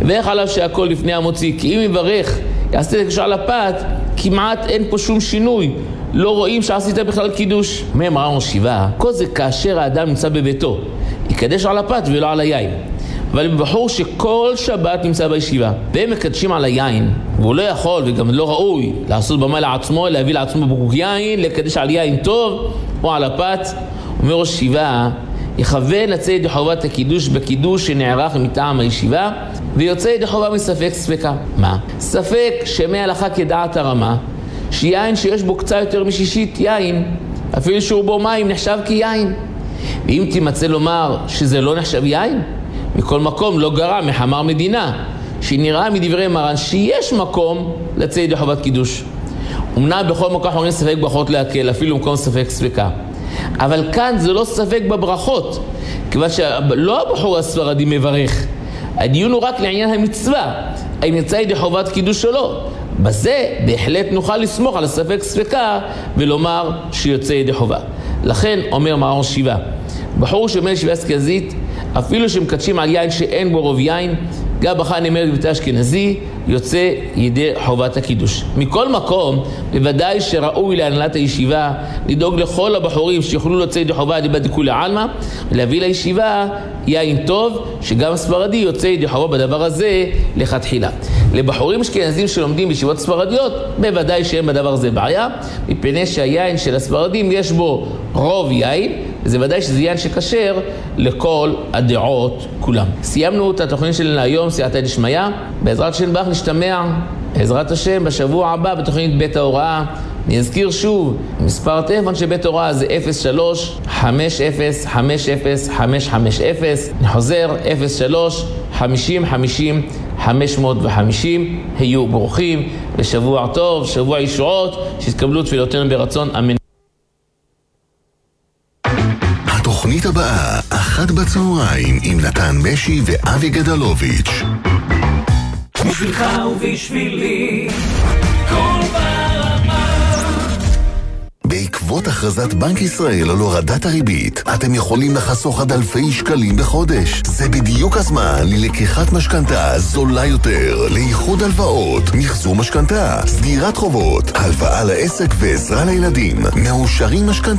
ואיך עליו שהכל לפני המוציא, כי אם יברך, יעשה את הקשר לפת, כמעט אין פה שום שינוי. לא רואים שעשית בכלל קידוש. אמר ראש ישיבה, כל זה כאשר האדם נמצא בביתו, יקדש על הפת ולא על היין. אבל בחור שכל שבת נמצא בישיבה, והם מקדשים על היין, והוא לא יכול וגם לא ראוי לעשות במה לעצמו, להביא לעצמו בקבוק יין, לקדש על יין טוב או על הפת, אומר ראש ישיבה, יכוון לצא ידי חובת הקידוש בקידוש שנערך מטעם הישיבה, ויוצא ידי חובה מספק ספקה. מה? ספק שמהלכה כדעת הרמה, שיין שיש בו קצת יותר משישית יין, אפילו שהוא בו מים נחשב כיין. ואם תימצא לומר שזה לא נחשב יין, מכל מקום לא גרע מחמר מדינה, שנראה מדברי מרן שיש מקום לצא ידי חובת קידוש. אמנם בכל מקום אנחנו אומרים ספק ברכות להקל, אפילו מקום ספק ספקה. אבל כאן זה לא ספק בברכות, כיוון שלא הבחור הספרדי מברך. הדיון הוא רק לעניין המצווה, האם יצא ידי חובת קידוש או לא. בזה בהחלט נוכל לסמוך על הספק ספקה ולומר שיוצא ידי חובה. לכן אומר מרן ראש ישיבה, בחור שאומר ישיבה אשכנזית, אפילו שמקדשים על יין שאין בו רוב יין, גם בחר נאמרת בבית אשכנזי, יוצא ידי חובת הקידוש. מכל מקום, בוודאי שראוי להנהלת הישיבה לדאוג לכל הבחורים שיוכלו לצאת ידי חובה דיבת דכולי עלמא, ולהביא לישיבה יין טוב, שגם הספרדי יוצא ידי חובה בדבר הזה לכתחילה. לבחורים אשכנזים שלומדים בישיבות ספרדיות, בוודאי שאין בדבר הזה בעיה, מפני שהיין של הספרדים יש בו רוב יין, וזה ודאי שזה יין שכשר לכל הדעות כולם. סיימנו את התוכנית שלנו היום, סייעתא דשמיא. בעזרת השם ברך נשתמע, בעזרת השם בשבוע הבא בתוכנית בית ההוראה. נזכיר שוב, מספר הטלפון של בית ההוראה זה 03-50-50-550. אני חוזר, 03-50-50-550. היו ברוכים, ושבוע טוב, שבוע ישועות, שיתקבלו תפילותינו ברצון, אמן. התוכנית הבאה, 13:00 עם נתן משי ואבי גדלוביץ'. בשבילך ובשבילי כל ברמה. בעקבות הכרזת בנק ישראל על הורדת הריבית, אתם יכולים לחסוך עד אלפי שקלים בחודש. זה בדיוק הזמן ללקיחת משכנתה זולה יותר, לאיחוד הלוואות, מחזור משכנתה, סגירת חובות, הלוואה לעסק ועזרה לילדים, מאושרים משכנתה.